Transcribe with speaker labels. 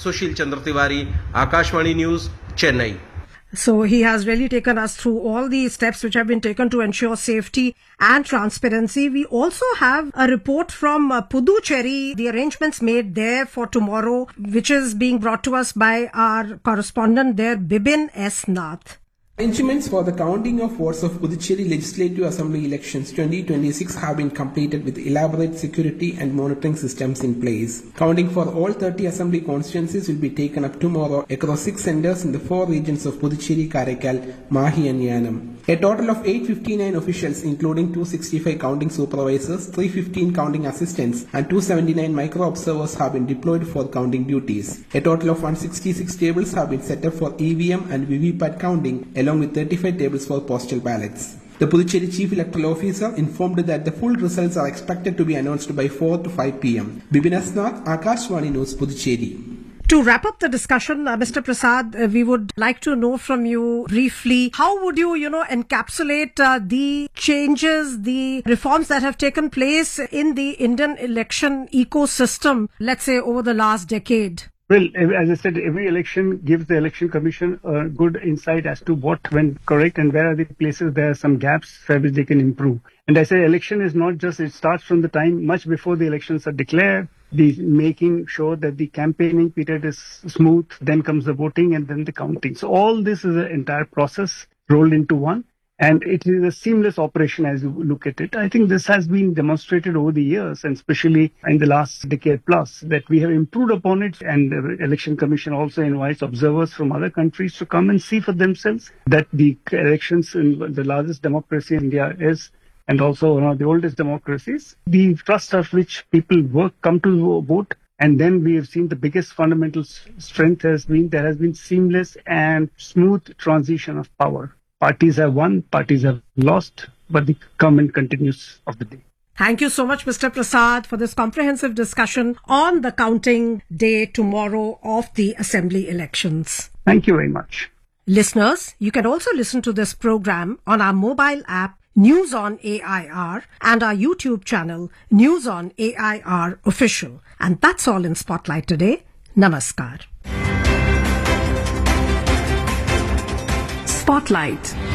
Speaker 1: Sushil Chandra Tiwari, Akashvani News, Chennai.
Speaker 2: So he has really taken us through all the steps which have been taken to ensure safety and transparency. We also have a report from Puducherry, the arrangements made there for tomorrow, which is being brought to us by our correspondent there, Bibin S. Nath.
Speaker 3: Arrangements for the counting of votes of Puducherry Legislative Assembly elections 2026 have been completed with elaborate security and monitoring systems in place. Counting for all 30 assembly constituencies will be taken up tomorrow across 6 centers in the 4 regions of Puducherry, Karaikal, Mahi and Yanam. A total of 859 officials, including 265 counting supervisors, 315 counting assistants and 279 micro-observers have been deployed for counting duties. A total of 166 tables have been set up for EVM and VVPAT counting, along with 35 tables for postal ballots. The Puducherry Chief Electoral Officer informed that the full results are expected to be announced by 4 to 5 p.m. Bibin S. Nath, Akashvani News, Puducherry.
Speaker 2: To wrap up the discussion, Mr. Prasad, we would like to know from you briefly, how would you, encapsulate the changes, the reforms that have taken place in the Indian election ecosystem, let's say over the last decade?
Speaker 4: Well, as I said, every election gives the Election Commission a good insight as to what went correct and where are the places there are some gaps where which they can improve. And I say election is not just, it starts from the time much before the elections are declared, the making sure that the campaigning period is smooth, then comes the voting and then the counting. So all this is an entire process rolled into one. And it is a seamless operation as you look at it. I think this has been demonstrated over the years, and especially in the last decade plus, that we have improved upon it. And the Election Commission also invites observers from other countries to come and see for themselves that the elections in the largest democracy in India is, and also one of the oldest democracies, the trust of which people come to vote. And then we have seen the biggest fundamental strength has been there has been seamless and smooth transition of power. Parties have won, parties have lost, but the government continues of the day.
Speaker 2: Thank you so much, Mr. Prasad, for this comprehensive discussion on the counting day tomorrow of the assembly elections.
Speaker 4: Thank you very much.
Speaker 2: Listeners, you can also listen to this program on our mobile app, News on AIR, and our YouTube channel, News on AIR Official. And that's all in Spotlight today. Namaskar.
Speaker 5: Spotlight.